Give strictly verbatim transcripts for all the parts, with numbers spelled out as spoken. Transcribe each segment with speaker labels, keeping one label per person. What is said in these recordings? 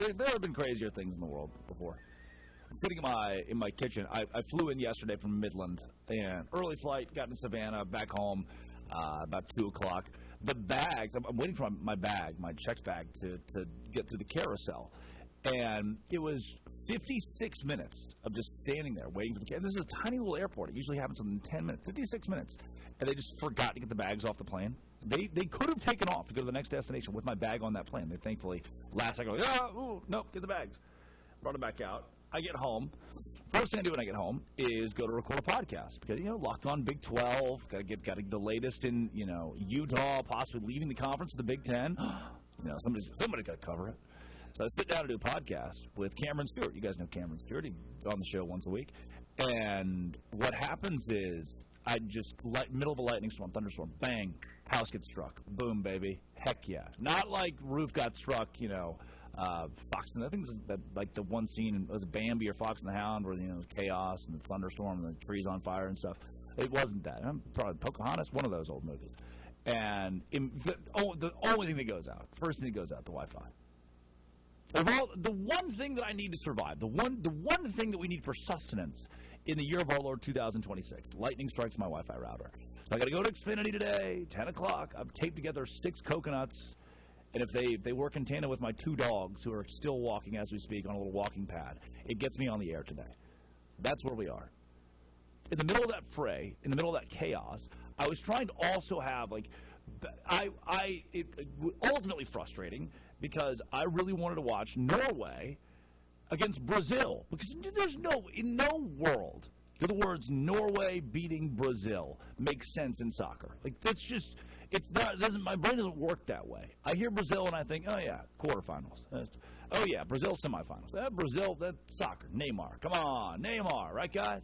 Speaker 1: there, there have been crazier things in the world before. I'm sitting in my in my kitchen. I, I flew in yesterday from Midland, and early flight, got in Savannah, back home uh, about two o'clock. The bags, I'm, I'm waiting for my, my bag, my checked bag, to, to get through the carousel. And it was fifty-six minutes of just standing there waiting for the cab. This is a tiny little airport. It usually happens within ten minutes, fifty-six minutes. And they just forgot to get the bags off the plane. They they could have taken off to go to the next destination with my bag on that plane. They thankfully, last second, like, ah, ooh, nope, get the bags. Brought them back out. I get home. First thing I do when I get home is go to record a podcast because, you know, Locked On Big twelve, got to get got the latest in, you know, Utah, possibly leaving the conference of the Big Ten. You know, somebody somebody got to cover it. So I sit down to do a podcast with Cameron Stewart. You guys know Cameron Stewart. He's on the show once a week. And what happens is I just, light, middle of a lightning storm, thunderstorm, bang, house gets struck. Boom, baby. Heck yeah. Not like roof got struck, you know, uh, Fox and I think this is that, like the one scene, was it Bambi or Fox and the Hound where, you know, chaos and the thunderstorm and the trees on fire and stuff. It wasn't that. I'm probably Pocahontas, one of those old movies. And in, the, oh, the only thing that goes out, first thing that goes out, the Wi-Fi. Well, the one thing that I need to survive, the one the one thing that we need for sustenance in the year of our Lord two thousand twenty-six, lightning strikes my Wi-Fi router. So I got to go to Xfinity today, ten o'clock. I've taped together six coconuts, and if they if they work in tandem with my two dogs who are still walking as we speak on a little walking pad, it gets me on the air today. That's where we are. In the middle of that fray, in the middle of that chaos, I was trying to also have, like, I, I it, it, ultimately frustrating because I really wanted to watch Norway against Brazil. Because there's no, in no world do the words Norway beating Brazil make sense in soccer. Like, that's just, it's not, it doesn't, my brain doesn't work that way. I hear Brazil and I think, oh yeah, quarterfinals. That's, oh yeah, Brazil semifinals. That Brazil, that's soccer. Neymar. Come on, Neymar, right guys?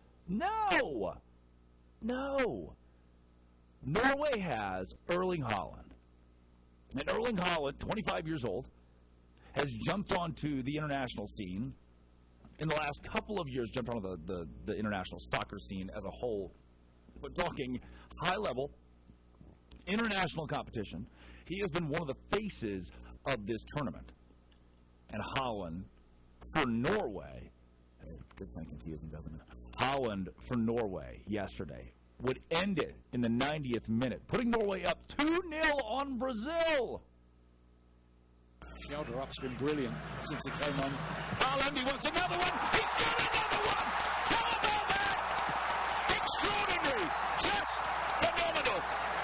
Speaker 1: No! No! Norway has Erling Haaland. And Erling Haaland, twenty-five years old, has jumped onto the international scene in the last couple of years, jumped onto the, the, the international soccer scene as a whole. But talking high-level, international competition, he has been one of the faces of this tournament. And Haaland, for Norway, it gets kind of confusing, doesn't it? Haaland for Norway yesterday would end it in the ninetieth minute, putting Norway up two nil on Brazil.
Speaker 2: Shelder up's been brilliant since he came on. Haaland, he wants another one. He's got another one. How about that? Extraordinary. Just phenomenal.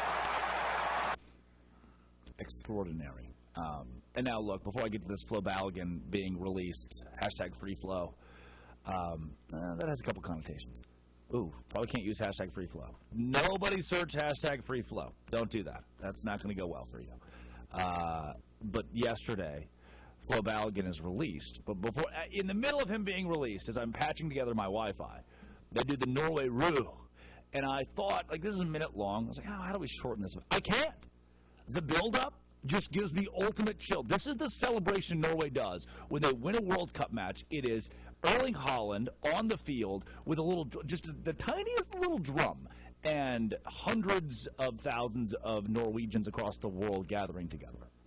Speaker 1: Extraordinary. Um, and now, look, before I get to this Flo Balogun being released, hashtag free flow, um, uh, that has a couple connotations. Ooh, probably can't use hashtag free flow. Nobody search hashtag free flow. Don't do that. That's not going to go well for you. Uh, but yesterday, Flo Balogun is released. But before, in the middle of him being released, as I'm patching together my Wi-Fi, they did the Norway Rue. And I thought, like, this is a minute long. I was like, oh, how do we shorten this? I can't. The build-up just gives me ultimate chill. This is the celebration Norway does when they win a World Cup match. It is Erling Haaland on the field with a little, just the tiniest little drum, and hundreds of thousands of Norwegians across the world gathering together.